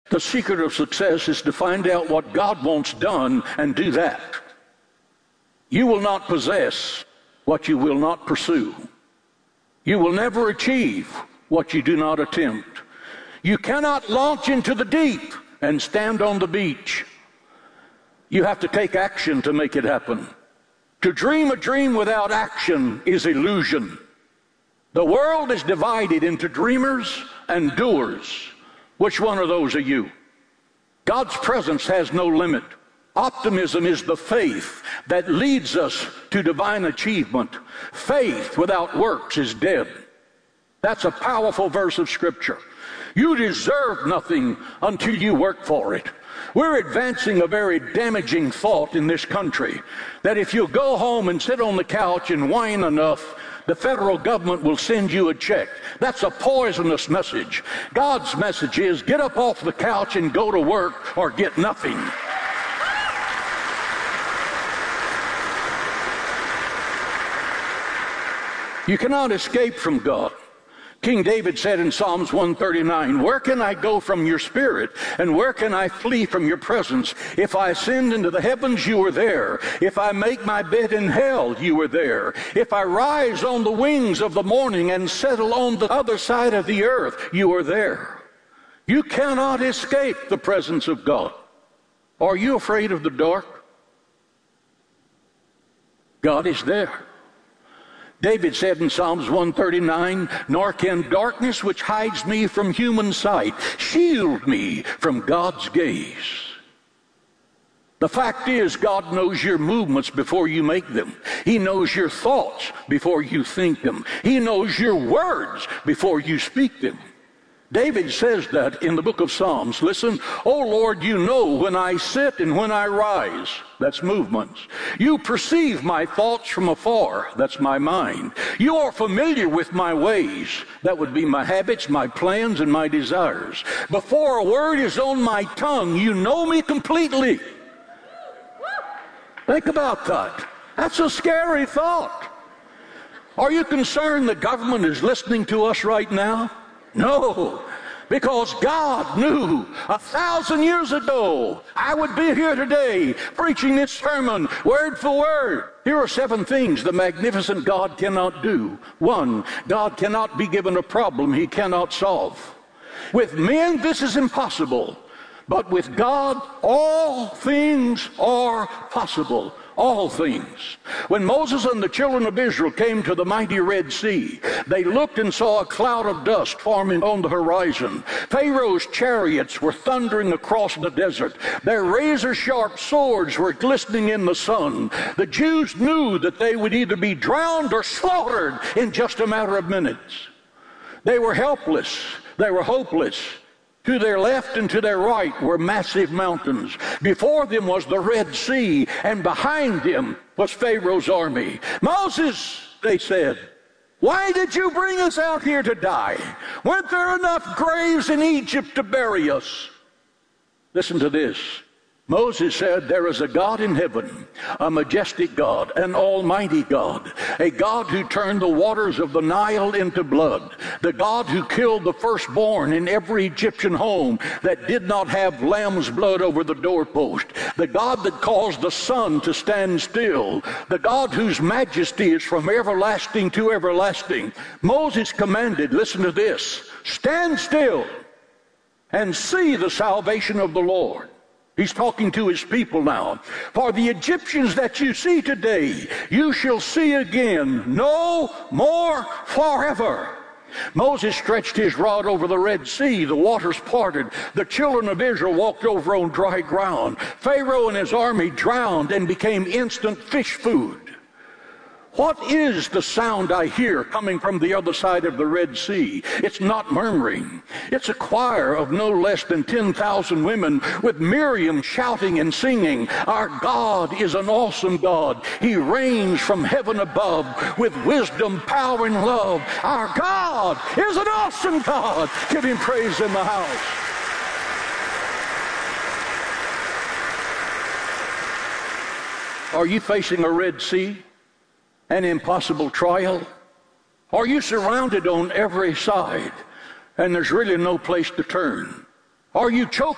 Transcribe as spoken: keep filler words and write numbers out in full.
The secret of success is to find out what God wants done and do that. You will not possess what you will not pursue. You will never achieve what you do not attempt. You cannot launch into the deep and stand on the beach. You have to take action to make it happen. To dream a dream without action is illusion. The world is divided into dreamers and doers. Which one of those are you? God's presence has no limit. Optimism is the faith that leads us to divine achievement. Faith without works is dead. That's a powerful verse of Scripture. You deserve nothing until you work for it. We're advancing a very damaging thought in this country, that if you go home and sit on the couch and whine enough, the federal government will send you a check. That's a poisonous message. God's message is, get up off the couch and go to work or get nothing. You cannot escape from God. King David said in Psalms one thirty-nine, where can I go from your spirit, and where can I flee from your presence? If I ascend into the heavens, you are there. If I make my bed in hell, you are there. If I rise on the wings of the morning and settle on the other side of the earth, you are there. You cannot escape the presence of God. Are you afraid of the dark? God is there. David said in Psalms one thirty-nine, nor can darkness which hides me from human sight shield me from God's gaze. The fact is, God knows your movements before you make them. He knows your thoughts before you think them. He knows your words before you speak them. David says that in the book of Psalms. Listen, O Lord, you know when I sit and when I rise. That's movements. You perceive my thoughts from afar. That's my mind. You are familiar with my ways. That would be my habits, my plans, and my desires. Before a word is on my tongue, you know me completely. Think about that. That's a scary thought. Are you concerned the government is listening to us right now? No, because God knew a thousand years ago I would be here today preaching this sermon word for word. Here are seven things the magnificent God cannot do. One, God cannot be given a problem he cannot solve. With men this is impossible, but with God all things are possible. All things. When Moses and the children of Israel came to the mighty Red Sea, they looked and saw a cloud of dust forming on the horizon. Pharaoh's chariots were thundering across the desert. Their razor-sharp swords were glistening in the sun. The Jews knew that they would either be drowned or slaughtered in just a matter of minutes. They were helpless. They were hopeless. To their left and to their right were massive mountains. Before them was the Red Sea, and behind them was Pharaoh's army. Moses, they said, why did you bring us out here to die? Weren't there enough graves in Egypt to bury us? Listen to this. Moses said, there is a God in heaven, a majestic God, an almighty God, a God who turned the waters of the Nile into blood, the God who killed the firstborn in every Egyptian home that did not have lamb's blood over the doorpost, the God that caused the sun to stand still, the God whose majesty is from everlasting to everlasting. Moses commanded, listen to this, stand still and see the salvation of the Lord. He's talking to his people now. For the Egyptians that you see today, you shall see again no more forever. Moses stretched his rod over the Red Sea. The waters parted. The children of Israel walked over on dry ground. Pharaoh and his army drowned and became instant fish food. What is the sound I hear coming from the other side of the Red Sea? It's not murmuring. It's a choir of no less than ten thousand women with Miriam shouting and singing. Our God is an awesome God. He reigns from heaven above with wisdom, power, and love. Our God is an awesome God. Give him praise in the house. Are you facing a Red Sea? An impossible trial? Are you surrounded on every side and there's really no place to turn? Are you choking